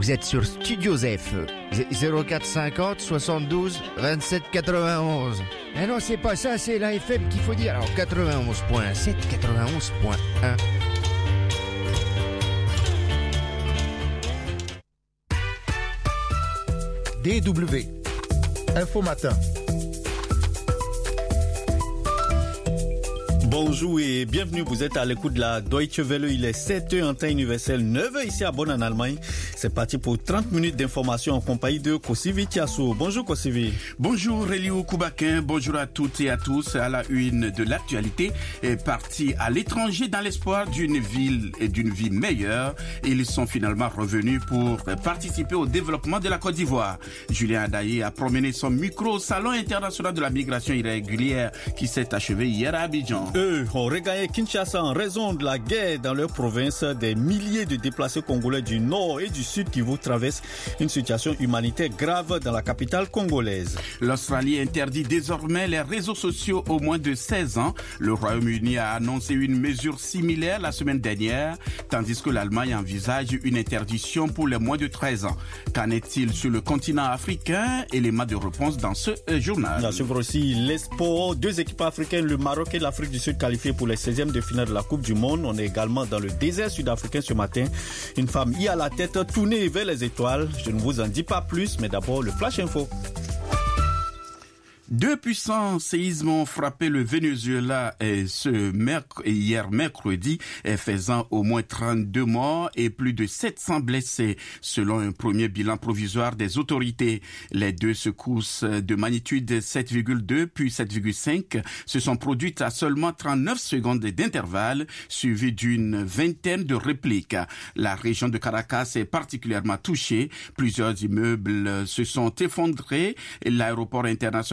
Vous êtes sur Studio Zef, 0450 72 27 91. Mais non, c'est pas ça, c'est la FM qu'il faut dire. Alors 91.7, 91.1. DW. Info Matin. Bonjour et bienvenue, vous êtes à l'écoute de la Deutsche Welle, il est 7h en temps universel, 9h ici à Bonn en Allemagne. C'est parti pour 30 minutes d'information en compagnie de Kosivi Tiasso. Bonjour Kosivi. Bonjour Eliou Koubakin, bonjour à toutes et à tous. À la une de l'actualité, partis à l'étranger dans l'espoir d'une ville et d'une vie meilleure. Ils sont finalement revenus pour participer au développement de la Côte d'Ivoire. Julien Adaye a promené son micro au Salon international de la migration irrégulière qui s'est achevé hier à Abidjan. Eux ont regagné Kinshasa en raison de la guerre dans leur province. Des milliers de déplacés congolais du nord et du sud qui vous traversent une situation humanitaire grave dans la capitale congolaise. L'Australie interdit désormais les réseaux sociaux aux moins de 16 ans. Le Royaume-Uni a annoncé une mesure similaire la semaine dernière, tandis que l'Allemagne envisage une interdiction pour les moins de 13 ans. Qu'en est-il sur le continent africain? Élément de réponse dans ce journal. On suivre aussi les sports. Deux équipes africaines, le Maroc et l'Afrique du Sud, qualifiées pour les 16e de finale de la Coupe du Monde. On est également dans le désert sud-africain ce matin. Une femme y a la tête tournée vers les étoiles. Je ne vous en dis pas plus, mais d'abord le Flash Info. Deux puissants séismes ont frappé le Venezuela hier mercredi, faisant au moins 32 morts et plus de 700 blessés, selon un premier bilan provisoire des autorités. Les deux secousses de magnitude 7,2 puis 7,5 se sont produites à seulement 39 secondes d'intervalle, suivies d'une vingtaine de répliques. La région de Caracas est particulièrement touchée. Plusieurs immeubles se sont effondrés. L'aéroport international